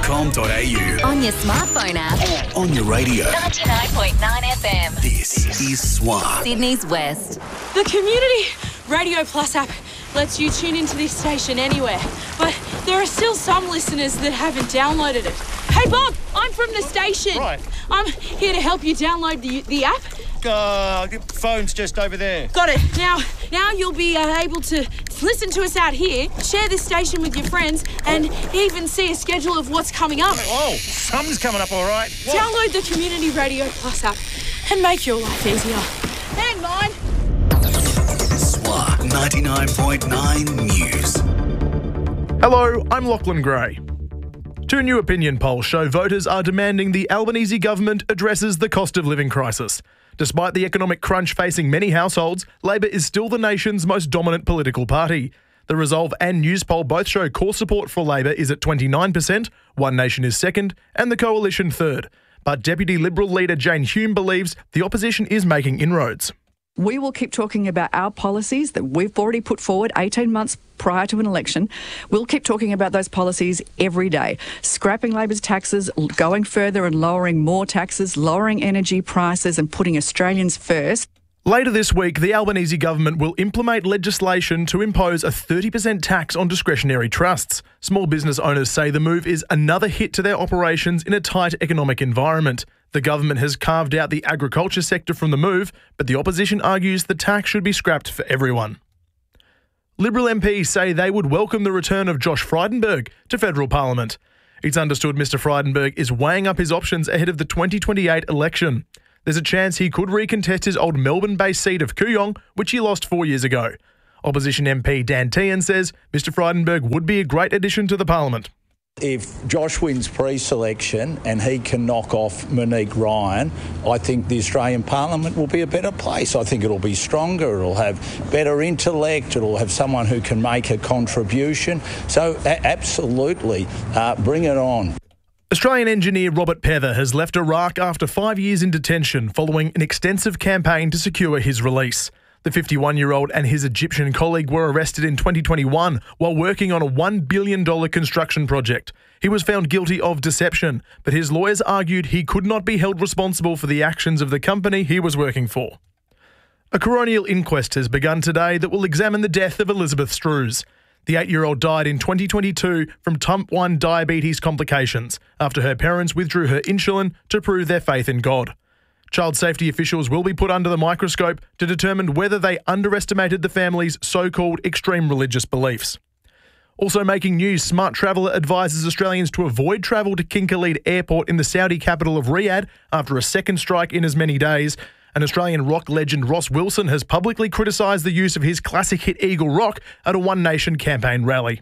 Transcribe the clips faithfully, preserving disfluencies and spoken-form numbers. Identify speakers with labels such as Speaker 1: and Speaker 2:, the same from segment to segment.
Speaker 1: com dot a u.
Speaker 2: On your smartphone app.
Speaker 1: Or on your radio.
Speaker 2: ninety-nine point nine F M.
Speaker 1: This is S W A.
Speaker 2: Sydney's West.
Speaker 3: The Community Radio Plus app lets you tune into this station anywhere, but there are still some listeners that haven't downloaded it. Hey Bob, I'm from the station.
Speaker 4: Right.
Speaker 3: I'm here to help you download the the app.
Speaker 4: Uh, the phone's just over there.
Speaker 3: Got it. Now, now you'll be uh, able to listen to us out here, share this station with your friends, and even see a schedule of what's coming up.
Speaker 4: Oh, something's coming up all right. What?
Speaker 3: Download the Community Radio Plus app and make your life easier. Hang on.
Speaker 1: S W A ninety-nine point nine News.
Speaker 5: Hello, I'm Lachlan Gray. Two new opinion polls show voters are demanding the Albanese government addresses the cost of living crisis. Despite the economic crunch facing many households, Labor is still the nation's most dominant political party. The Resolve and News poll both show core support for Labor is at twenty-nine percent, One Nation is second, and the Coalition third. But Deputy Liberal leader Jane Hume believes the opposition is making inroads.
Speaker 6: We will keep talking about our policies that we've already put forward eighteen months prior to an election. We'll keep talking about those policies every day. Scrapping Labor's taxes, going further and lowering more taxes, lowering energy prices and putting Australians first.
Speaker 5: Later this week, the Albanese government will implement legislation to impose a thirty percent tax on discretionary trusts. Small business owners say the move is another hit to their operations in a tight economic environment. The government has carved out the agriculture sector from the move, but the opposition argues the tax should be scrapped for everyone. Liberal M Ps say they would welcome the return of Josh Frydenberg to federal parliament. It's understood Mister Frydenberg is weighing up his options ahead of the twenty twenty-eight election. There's a chance he could recontest his old Melbourne-based seat of Kooyong, which he lost four years ago. Opposition M P Dan Tehan says Mister Frydenberg would be a great addition to the parliament.
Speaker 7: If Josh wins pre-selection and he can knock off Monique Ryan, I think the Australian Parliament will be a better place. I think it'll be stronger, it'll have better intellect, it'll have someone who can make a contribution. So a- absolutely, uh, bring it on.
Speaker 5: Australian engineer Robert Pether has left Iraq after five years in detention following an extensive campaign to secure his release. The fifty-one-year-old and his Egyptian colleague were arrested in twenty twenty-one while working on a one billion dollars construction project. He was found guilty of deception, but his lawyers argued he could not be held responsible for the actions of the company he was working for. A coronial inquest has begun today that will examine the death of Elizabeth Strews. The eight-year-old died in twenty twenty-two from type one diabetes complications after her parents withdrew her insulin to prove their faith in God. Child safety officials will be put under the microscope to determine whether they underestimated the family's so-called extreme religious beliefs. Also making news, Smart Traveller advises Australians to avoid travel to King Khalid Airport in the Saudi capital of Riyadh after a second strike in as many days. An Australian rock legend Ross Wilson has publicly criticised the use of his classic hit Eagle Rock at a One Nation campaign rally.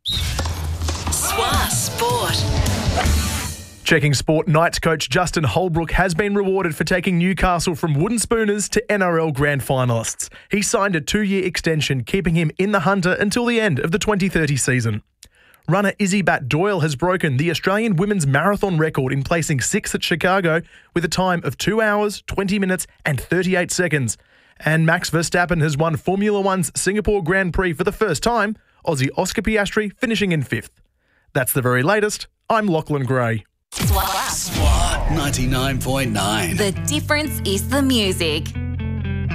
Speaker 2: S W A Sport.
Speaker 5: Checking sport, Knights coach Justin Holbrook has been rewarded for taking Newcastle from wooden spooners to N R L grand finalists. He signed a two-year extension, keeping him in the hunter until the end of the twenty thirty season. Runner Izzy Bat Doyle has broken the Australian women's marathon record in placing sixth at Chicago with a time of two hours, twenty minutes and thirty-eight seconds. And Max Verstappen has won Formula One's Singapore Grand Prix for the first time, Aussie Oscar Piastri finishing in fifth. That's the very latest. I'm Lachlan Gray.
Speaker 2: S W A.
Speaker 1: S W A ninety-nine point nine.
Speaker 2: The difference is the music.